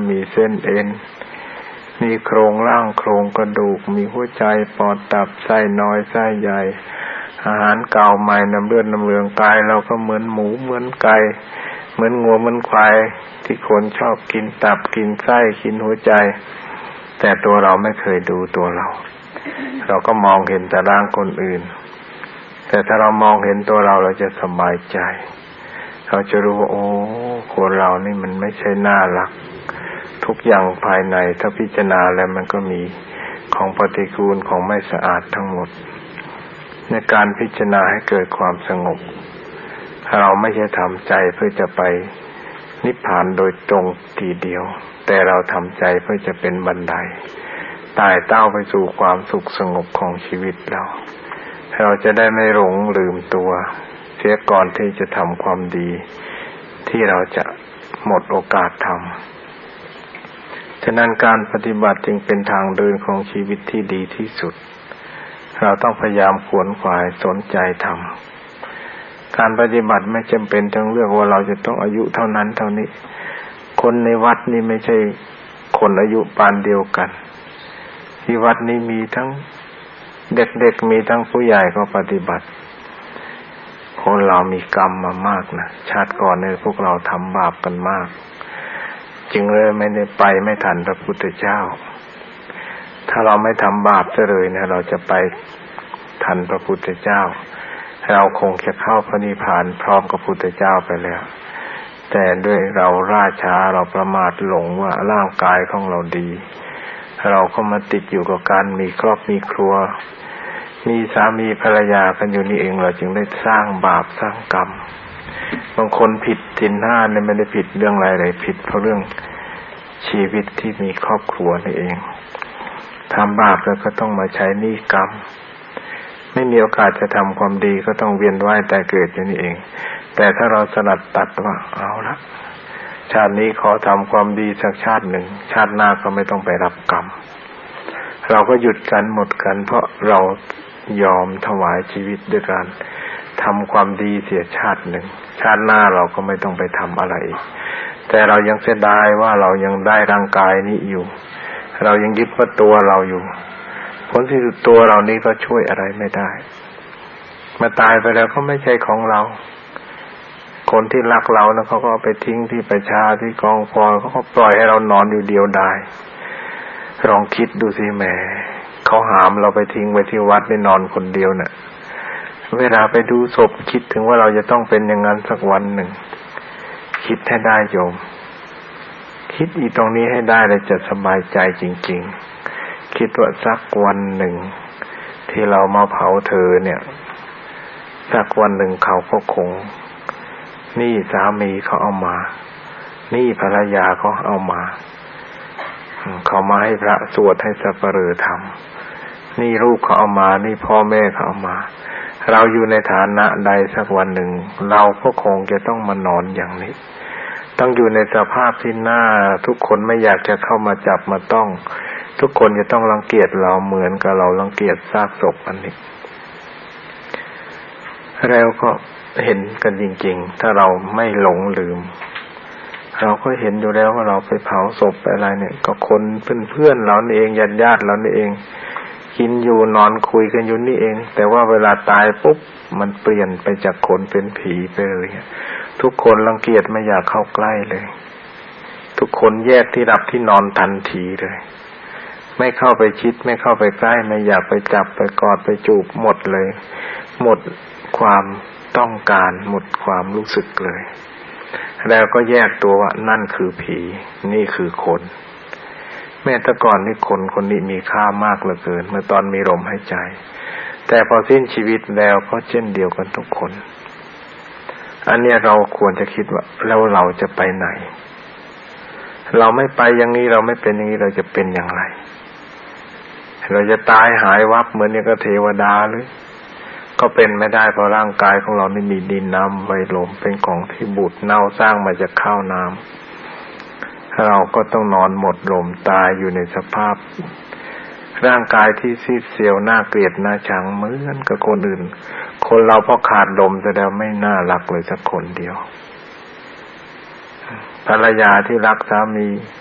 มีเส้นเอ็นมีโครงร่างโครงกระดูกมีหัวใจปอดตับไส้น้อยไส้ใหญ่อาหารเก่าใหม่น้ำเลือดน้ำเหลืองกายเราก็เหมือนหมูเหมือนไก่เหมือนงัวเหมือนควายที่คนชอบกินตับกินไส้กินหัวใจแต่ตัวเราไม่เคยดูตัวเราก็มองเห็นแต่ร่างคนอื่นแต่ถ้าเรามองเห็นตัวเราเราจะสบายใจเราจะรู้ว่าโอ้คนเรานี่มันไม่ใช่น่ารักทุกอย่างภายในถ้าพิจารณาแล้วมันก็มีของปฏิกูลของไม่สะอาดทั้งหมดในการพิจารณาให้เกิดความสงบเราไม่ใช่ทำใจเพื่อจะไปนิพพานโดยตรงทีเดียวแต่เราทำใจเพื่อจะเป็นบันไดไต่เต้าไปสู่ความสุขสงบของชีวิตเราจะได้ไม่หลงลืมตัวเสียก่อนที่จะทำความดีที่เราจะหมดโอกาสทำฉะนั้นการปฏิบัติจึงเป็นทางเดินของชีวิตที่ดีที่สุดเราต้องพยายามขวนขวายสนใจทำการปฏิบัติไม่จำเป็นต้องเลือกว่าเราจะต้องอายุเท่านั้นเท่านี้คนในวัดนี่ไม่ใช่คนอายุปานเดียวกันที่วัดนี้มีทั้งเด็กๆมีทั้งผู้ใหญ่ก็ปฏิบัติคนเรามีกรรมมามากนะชาติก่อนเนี่ยพวกเราทำบาปกันมากจึงเลยไม่ได้ไปไม่ทันพระพุทธเจ้าถ้าเราไม่ทำบาปเลยนะเราจะไปทันพระพุทธเจ้าเราคงจะเข้าพระนิพพานพร้อมกับพระพุทธเจ้าไปแล้วแต่ด้วยเราล่าช้าเราประมาทหลงว่าร่างกายของเราดีเราก็มาติดอยู่กับการมีครอบมีครัวมีสามีภรรยากันอยู่นี่เองเราจึงได้สร้างบาปสร้างกรรมบางคนผิดศีลห้าเนี่ยไม่ได้ผิดเรื่องอะไรเลยผิดเพราะเรื่องชีวิตที่มีครอบครัวนี่เองทำบาปแล้วก็ต้องมาใช้หนี้กรรมไม่มีโอกาสจะทำความดีก็ต้องเวียนว่ายตายเกิดอยู่นี่เองแต่ถ้าเราสลัดตัดว่าเอาละชาตินี้ขอทำความดีสักชาติหนึ่งชาติหน้าก็ไม่ต้องไปรับกรรมเราก็หยุดกันหมดกันเพราะเรายอมถวายชีวิตด้วยการทำความดีเสียชาติหนึ่งชาติหน้าเราก็ไม่ต้องไปทำอะไรอีกแต่เรายังเสียดายว่าเรายังได้ร่างกายนี้อยู่เรายังยึดว่าตัวเราอยู่ผลที่สุดตัวเรานี้ก็ช่วยอะไรไม่ได้มาตายไปแล้วก็ไม่ใช่ของเราคนที่รักเรานะเขาก็เอาไปทิ้งที่ประชาที่กองฟอยเขาก็ปล่อยให้เรานอนอยู่เดียวดายลองคิดดูสิแหมเขาหามเราไปทิ้งไว้ที่วัดไปนอนคนเดียวน่ะเวลาไปดูศพคิดถึงว่าเราจะต้องเป็นอย่างนั้นสักวันหนึ่งคิดให้ได้โยมคิดอีตรงนี้ให้ได้แล้วจะสบายใจจริงๆคิดว่าสักวันหนึ่งที่เรามาเผาเธอเนี่ยสักวันหนึ่งเขาก็คงนี่สามีเขาเอามานี่ภรรยาเขาเอามาเขามาให้พระสวดให้สัปเหร่อทำนี่ลูกเขาเอามานี่พ่อแม่เขาเอามาเราอยู่ในฐานะใดสักวันหนึ่งเราก็คงจะต้องมานอนอย่างนี้ต้องอยู่ในสภาพที่หน้าทุกคนไม่อยากจะเข้ามาจับมาต้องทุกคนจะต้องรังเกียจเราเหมือนกับเรารังเกียจซากศพอันนี้แล้วก็เห็นกันจริงๆถ้าเราไม่หลงลืมเราก็เห็นอยู่แล้วว่าเราไปเผาศพไปอะไรเนี่ยก็คนเพื่อนๆเรานี่เองญาติๆเรานี่เองกินอยู่นอนคุยกันอยู่นี่เองแต่ว่าเวลาตายปุ๊บมันเปลี่ยนไปจากคนเป็นผีไปเลยทุกคนรังเกียจไม่อยากเข้าใกล้เลยทุกคนแยกที่หลับที่นอนทันทีเลยไม่เข้าไปชิดไม่เข้าไปใกล้ไม่อยากไปจับไปกอดไปจูบหมดเลยหมดความต้องการหมดความรู้สึกเลยแล้วก็แยกตัวว่านั่นคือผีนี่คือคนแม้แต่ก่อนนี่คนนี้มีค่ามากเหลือเกินเมื่อตอนมีลมหายใจแต่พอสิ้นชีวิตแล้วก็เช่นเดียวกันทุกคนอันนี้เราควรจะคิดว่าแล้วเราจะไปไหนเราไม่ไปอย่างนี้เราไม่เป็นอย่างนี้เราจะเป็นอย่างไรเราจะตายหายวับเหมือนอย่างกับเทวดาหรือก็เป็นไม่ได้เพราะร่างกายของเรานี่มีดินน้ำไฟลมเป็นของที่บูดเน่าสร้างมาจากข้าวน้ำเราก็ต้องนอนหมดลมตายอยู่ในสภาพร่างกายที่ซีดเซียวน่าเกลียดน่าชังเหมือนกับคนอื่นคนเราพอขาดลมแสดงไม่น่ารักเลยสักคนเดียวภรรยาที่รักสามี